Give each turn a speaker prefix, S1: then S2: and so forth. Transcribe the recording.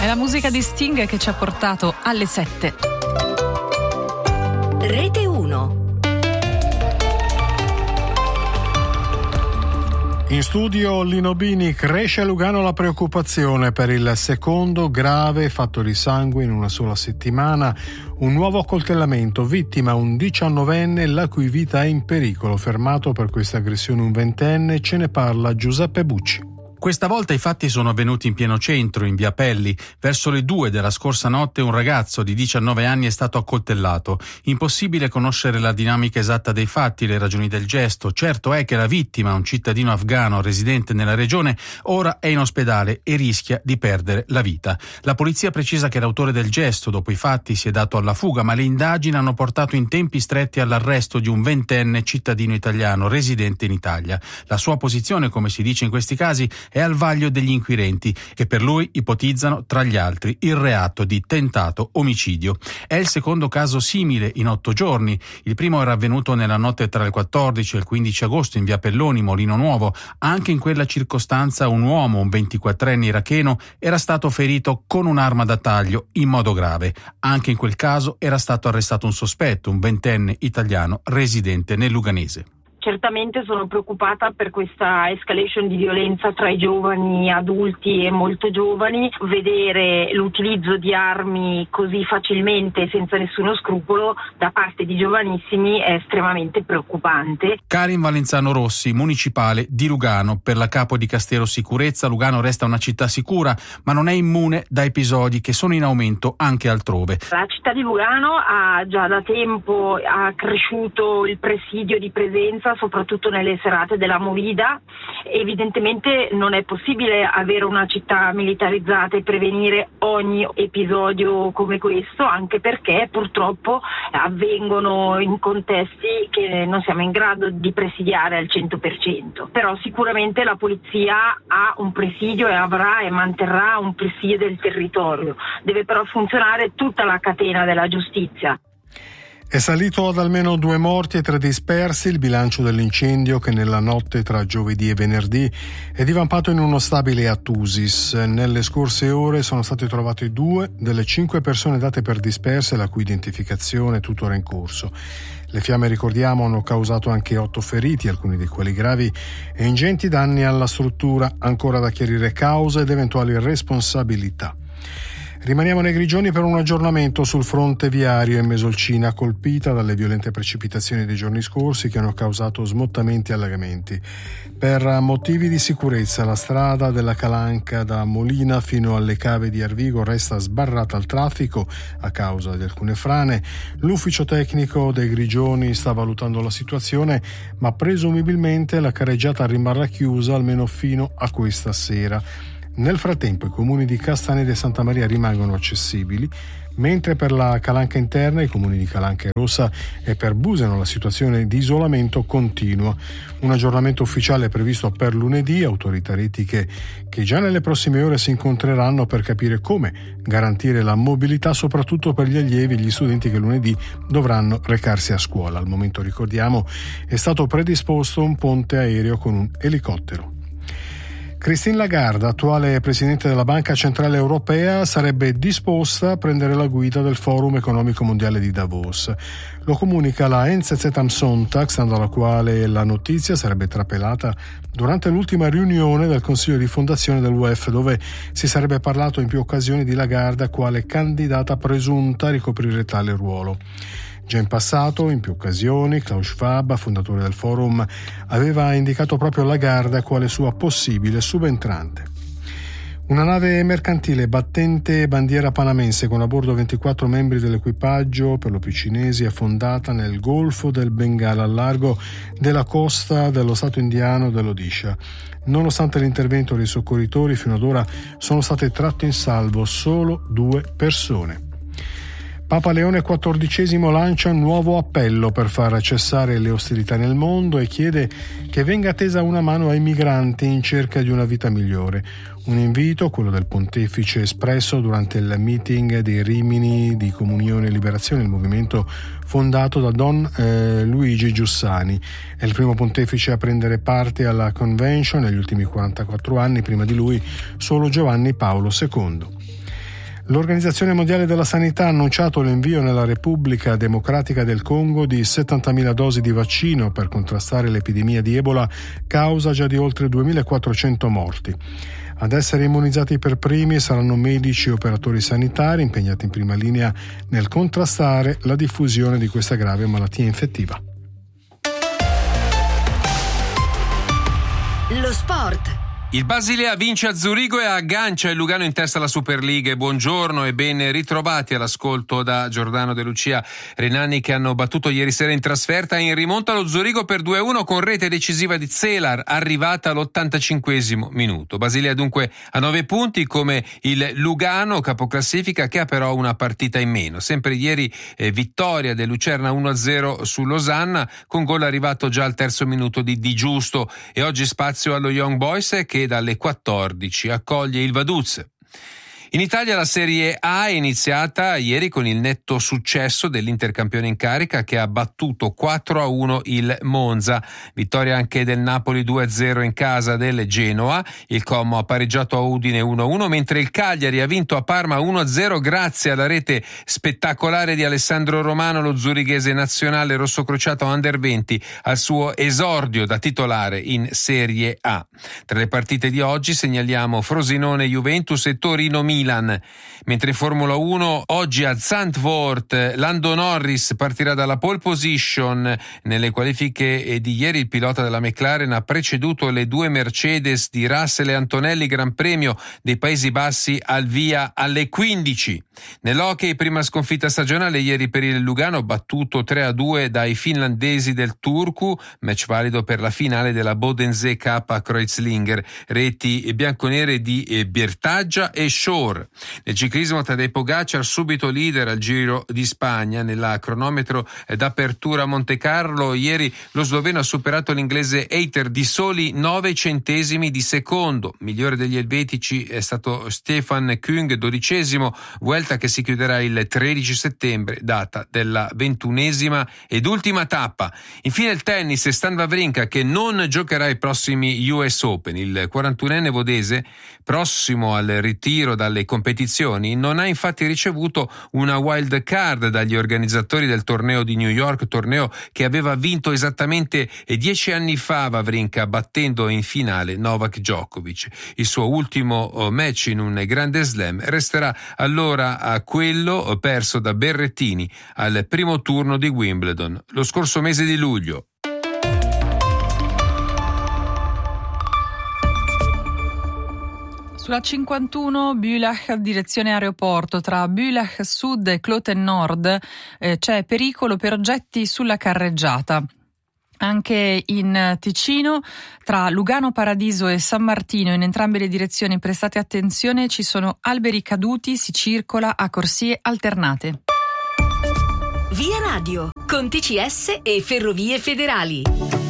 S1: È la musica di Sting che ci ha portato alle 7.
S2: Rete 1.
S3: In studio Lino Bini. Cresce a Lugano la preoccupazione per il secondo grave fatto di sangue in una sola settimana. Un nuovo accoltellamento, vittima un 19enne la cui vita è in pericolo. Fermato per questa aggressione un 20enne, ce ne parla Giuseppe Bucci.
S4: Questa volta i fatti sono avvenuti in pieno centro, in via Pelli. Verso le 2 della scorsa notte un ragazzo di 19 anni è stato accoltellato. Impossibile conoscere la dinamica esatta dei fatti, le ragioni del gesto. Certo è che la vittima, un cittadino afghano residente nella regione, ora è in ospedale e rischia di perdere la vita. La polizia precisa che l'autore del gesto, dopo i fatti, si è dato alla fuga, ma le indagini hanno portato in tempi stretti all'arresto di un 20enne cittadino italiano residente in Italia. La sua posizione, come si dice in questi casi, è al vaglio degli inquirenti, che per lui ipotizzano, tra gli altri, il reato di tentato omicidio. È il secondo caso simile in 8 giorni. Il primo era avvenuto nella notte tra il 14 e il 15 agosto in via Pelloni, Molino Nuovo. Anche in quella circostanza un uomo, un 24enne iracheno, era stato ferito con un'arma da taglio in modo grave. Anche in quel caso era stato arrestato un sospetto, un 20enne italiano residente nel Luganese.
S5: Certamente sono preoccupata per questa escalation di violenza tra i giovani, adulti e molto giovani. Vedere l'utilizzo di armi così facilmente, senza nessuno scrupolo, da parte di giovanissimi è estremamente preoccupante.
S4: Karin Valenzano Rossi, municipale di Lugano. Per la capo di Castero Sicurezza, Lugano resta una città sicura, ma non è immune da episodi che sono in aumento anche altrove.
S5: La città di Lugano ha già da tempo accresciuto il presidio di presenza, soprattutto nelle serate della Movida. Evidentemente non è possibile avere una città militarizzata e prevenire ogni episodio come questo, anche perché purtroppo avvengono in contesti che non siamo in grado di presidiare al 100%. Però sicuramente la polizia ha un presidio e avrà e manterrà un presidio del territorio. Deve però funzionare tutta la catena della giustizia.
S3: È salito ad almeno 2 morti e 3 dispersi il bilancio dell'incendio che nella notte tra giovedì e venerdì è divampato in uno stabile a Tusis. Nelle scorse ore sono state trovate 2 delle 5 persone date per disperse, la cui identificazione è tuttora in corso. Le fiamme, ricordiamo, hanno causato anche 8 feriti, alcuni dei quali gravi, e ingenti danni alla struttura. Ancora da chiarire cause ed eventuali responsabilità. Rimaniamo nei Grigioni per un aggiornamento sul fronte viario in Mesolcina, colpita dalle violente precipitazioni dei giorni scorsi che hanno causato smottamenti e allagamenti. Per motivi di sicurezza la strada della Calanca da Molina fino alle cave di Arvigo resta sbarrata al traffico a causa di alcune frane. L'ufficio tecnico dei Grigioni sta valutando la situazione, ma presumibilmente la carreggiata rimarrà chiusa almeno fino a questa sera. Nel frattempo i comuni di Castaneda e Santa Maria rimangono accessibili, mentre per la Calanca interna, i comuni di Calanca e Rossa e per Buseno, la situazione di isolamento continua. Un aggiornamento ufficiale è previsto per lunedì, autorità etiche che già nelle prossime ore si incontreranno per capire come garantire la mobilità soprattutto per gli allievi e gli studenti che lunedì dovranno recarsi a scuola. Al momento, ricordiamo, è stato predisposto un ponte aereo con un elicottero. Christine Lagarde, attuale presidente della Banca Centrale Europea, sarebbe disposta a prendere la guida del Forum Economico Mondiale di Davos. Lo comunica la NZZ am Sonntag, stando alla quale la notizia sarebbe trapelata durante l'ultima riunione del Consiglio di Fondazione dell'UEF, dove si sarebbe parlato in più occasioni di Lagarde quale candidata presunta a ricoprire tale ruolo. Già in passato, in più occasioni, Klaus Schwab, fondatore del forum, aveva indicato proprio Lagarde quale sua possibile subentrante. Una nave mercantile battente bandiera panamense con a bordo 24 membri dell'equipaggio, per lo più cinesi, affondata nel Golfo del Bengala, al largo della costa dello stato indiano dell'Odisha. Nonostante l'intervento dei soccorritori, fino ad ora sono state tratte in salvo solo 2 persone. Papa Leone XIV lancia un nuovo appello per far cessare le ostilità nel mondo e chiede che venga tesa una mano ai migranti in cerca di una vita migliore. Un invito, quello del pontefice, espresso durante il meeting dei Rimini di Comunione e Liberazione, il movimento fondato da Don Luigi Giussani. È il primo pontefice a prendere parte alla convention negli ultimi 44 anni, prima di lui solo Giovanni Paolo II. L'Organizzazione Mondiale della Sanità ha annunciato l'invio nella Repubblica Democratica del Congo di 70.000 dosi di vaccino per contrastare l'epidemia di Ebola, causa già di oltre 2.400 morti. Ad essere immunizzati per primi saranno medici e operatori sanitari impegnati in prima linea nel contrastare la diffusione di questa grave malattia infettiva.
S2: Lo sport.
S6: Il Basilea vince a Zurigo e aggancia il Lugano in testa alla Superliga. Buongiorno e ben ritrovati all'ascolto da Giordano De Lucia. Renani che hanno battuto ieri sera in trasferta e in rimonta lo Zurigo per 2-1 con rete decisiva di Zelar, arrivata all'85esimo minuto. Basilea dunque a 9 punti come il Lugano, capoclassifica, che ha però una partita in meno. Sempre ieri vittoria del Lucerna 1-0 su Losanna con gol arrivato già al terzo minuto di Di Giusto, e oggi spazio allo Young Boys che dalle 14 accoglie il Vaduz. In Italia la Serie A è iniziata ieri con il netto successo dell'Intercampione in carica, che ha battuto 4-1 il Monza. Vittoria anche del Napoli 2-0 in casa del Genoa. Il Como ha pareggiato a Udine 1-1, mentre il Cagliari ha vinto a Parma 1-0 grazie alla rete spettacolare di Alessandro Romano, lo zurighese nazionale rossocrociato under 20, al suo esordio da titolare in Serie A. Tra le partite di oggi segnaliamo Frosinone-Juventus e Torino-Milan. Mentre in Formula 1 oggi a Zandvoort Lando Norris partirà dalla pole position. Nelle qualifiche di ieri il pilota della McLaren ha preceduto le due Mercedes di Russell e Antonelli, Gran Premio dei Paesi Bassi al via alle 15. Nell'hockey prima sconfitta stagionale ieri per il Lugano, battuto 3-2 dai finlandesi del Turku, match valido per la finale della Bodensee Cup a Kreuzlinger, reti bianconere di Birtaggia e Shore. Nel ciclismo Tadej Pogacar subito leader al Giro di Spagna. Nella cronometro d'apertura a Monte Carlo ieri lo sloveno ha superato l'inglese Hayter di soli 9 centesimi di secondo. Migliore degli elvetici è stato Stefan Küng, 12esimo, Vuelta che si chiuderà il 13 settembre, data della 21esima ed ultima tappa. Infine il tennis, Stan Wawrinka che non giocherà i prossimi US Open. Il 41enne vodese, prossimo al ritiro dalle competizioni, non ha infatti ricevuto una wild card dagli organizzatori del torneo di New York, torneo che aveva vinto esattamente 10 anni fa Wawrinka, battendo in finale Novak Djokovic. Il suo ultimo match in un grande slam resterà allora a quello perso da Berrettini al primo turno di Wimbledon lo scorso mese di luglio.
S1: Sulla 51 Bülach direzione aeroporto, tra Bülach Sud e Kloten Nord c'è pericolo per oggetti sulla carreggiata. Anche in Ticino, tra Lugano Paradiso e San Martino, in entrambe le direzioni prestate attenzione, ci sono alberi caduti, si circola a corsie alternate.
S2: Via Radio, con TCS e Ferrovie Federali.